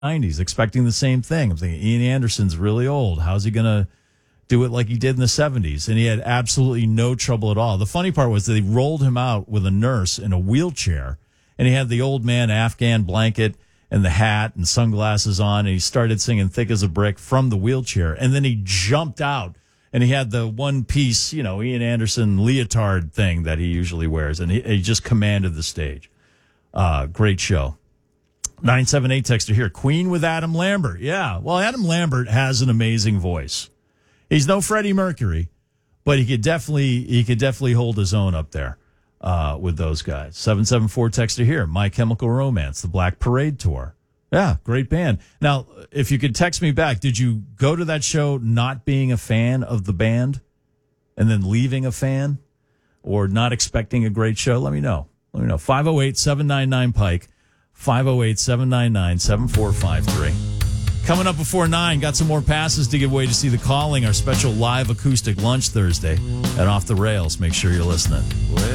90s, expecting the same thing. I'm thinking, Ian Anderson's really old. How's he going to do it like he did in the 70s? And he had absolutely no trouble at all. The funny part was that they rolled him out with a nurse in a wheelchair, and he had the old man Afghan blanket and the hat and sunglasses on, and he started singing Thick as a Brick from the wheelchair. And then he jumped out, and he had the one-piece, Ian Anderson leotard thing that he usually wears, and he just commanded the stage. Great show. 978 texter here. Queen with Adam Lambert. Yeah, well, Adam Lambert has an amazing voice. He's no Freddie Mercury, but he could definitely hold his own up there with those guys. 774 texter here. My Chemical Romance, the Black Parade Tour. Yeah, great band. Now, if you could text me back, did you go to that show not being a fan of the band and then leaving a fan, or not expecting a great show? Let me know. 508-799-PIKE. 508-799-7453. Coming up before 9, got some more passes to give away to see The Calling, our special live acoustic lunch Thursday at Off the Rails. Make sure you're listening.